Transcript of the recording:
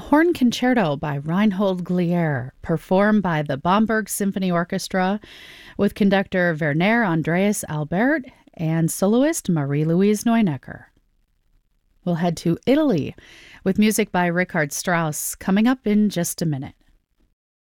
horn concerto by Reinhold Glier, performed by the Bamberg Symphony Orchestra with conductor Werner Andreas Albert and soloist Marie-Louise Neunecker. We'll head to Italy with music by Richard Strauss coming up in just a minute.